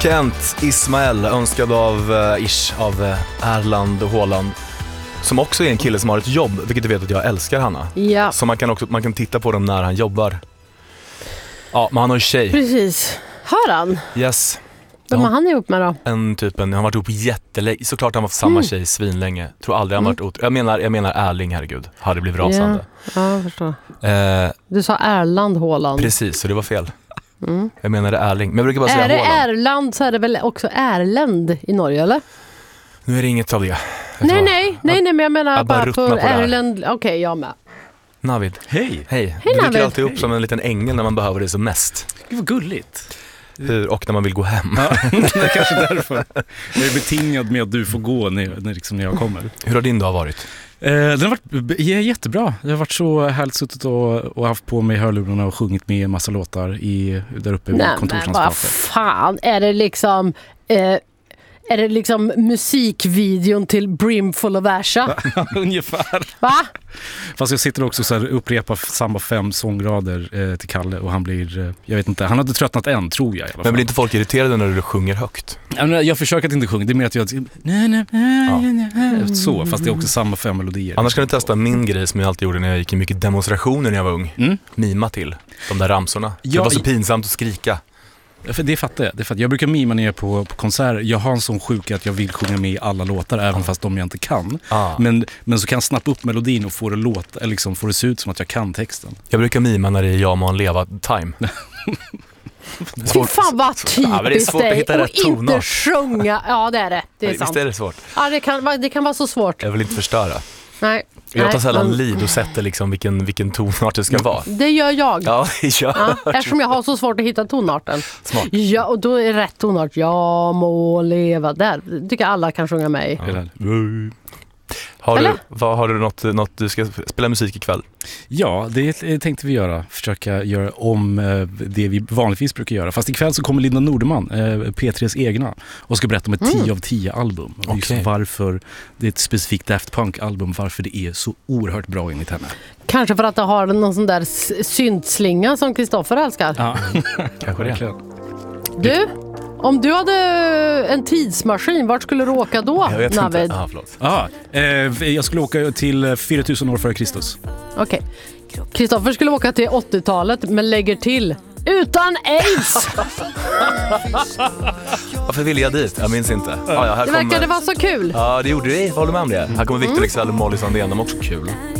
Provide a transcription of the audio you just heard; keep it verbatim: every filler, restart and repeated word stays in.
Kent Ismael, önskad av uh, Ish, av uh, Erland Haaland, som också är en kille som har ett jobb, vilket du vet att jag älskar, Hanna. Ja. Så man kan också man kan titta på dem när han jobbar. Ja, men han har ju tjej. Precis. Har han? Yes. Vem har han ihop med då? En typen, han har varit ihop jättelänge. Såklart han var samma mm. tjej svinlänge. Tror aldrig han mm. varit otro. Jag menar, jag menar Erling, herregud. Hade blivit rasande. Ja, jag förstår. Eh, du sa Erland Haaland. Precis, så det var fel. Mm. Jag menade Erling. Men jag brukar bara säga Är det Haaland. Erland så är det väl också Erland i Norge, eller? Nu är det inget av det. Nej, nej, nej, nej, men jag menar jag bara, bara på, på Erland. Okej, okay, jag med. Navid. Hej. Hej. Hej, du Navid. dyker alltid upp som en liten ängel när man behöver det som mest. Gud vad gulligt. Hur, och när man vill gå hem. Ja, det är kanske därför. Jag är betingad med att du får gå när, när, liksom när jag kommer. Hur har din dag varit? Eh, den har varit ja, jättebra. Jag har varit så härligt suttit och, och haft på mig hörlurarna och sjungit med en massa låtar i, där uppe vid kontorslandskapet. Men vad fan, är det liksom... Eh, Är det liksom musikvideon till Brimful of Asha? Ungefär. Va? Fast jag sitter också så här upprepar samma fem sångrader eh, till Kalle och han blir, eh, jag vet inte, han hade tröttnat än tror jag i alla fall. Men blir inte folk irriterade när du sjunger högt? Jag, jag försöker att inte sjunga, det är mer att jag nej, nej, nej, nej, så, fast det är också samma fem melodier. Annars kan du testa min grej som jag alltid gjorde när jag gick i mycket demonstrationer när jag var ung. Mm. Mima till de där ramsorna. Ja, det var så pinsamt att skrika. För det fattar jag. Det fattar jag. Jag brukar mima ner på, på konserter. Jag har en sån sjuka att jag vill sjunga med i alla låtar, även ah. fast de jag inte kan. Ah. Men, men så kan jag snappa upp melodin och få det, låta, liksom, få det se ut som att jag kan texten. Jag brukar mima när det är jag må en leva time. Fy fan vad typiskt ja, det är svårt att hitta rätt och inte sjunga. Ja, det är det. Det är Visst sant. är det svårt. Ja, det kan, det kan vara så svårt. Jag vill inte förstöra. Nej. Jag tar sällan men... lid och sätter liksom vilken, vilken tonart det ska vara. Det gör jag. Ja, ja. Ja, eftersom jag har så svårt att hitta tonarten. Smart. Ja, och då är rätt tonart. Jag må leva. Där tycker jag alla kan sjunga med i. Ja. Har du, vad, har du något, något du ska spela musik ikväll? Ja, det tänkte vi göra. Försöka göra om det vi vanligtvis brukar göra. Fast ikväll så kommer Linda Nordeman, P tre:s egna, och ska berätta om ett tio mm. av tio album. Och okay. varför det är ett specifikt Daft Punk-album, varför det är så oerhört bra enligt henne. Kanske för att det har någon sån där syntslinga som Kristoffer älskar. Ja, kanske det. Du? Om du hade en tidsmaskin, vart skulle du åka då, jag vet Navid? Inte. Ah, förlåt. Ah, eh, jag skulle åka till fyra tusen år före Kristus. Okej. Okay. Kristoffer skulle åka till åttiotalet, men lägger till utan aids. Varför ville jag dit? Jag minns inte. Ah, ja, här det verkade kommer... vara så kul. Ja, det gjorde det. Jag håller med om det. Här kommer Victor mm. Leksell och Molly Sandén, de är också kul.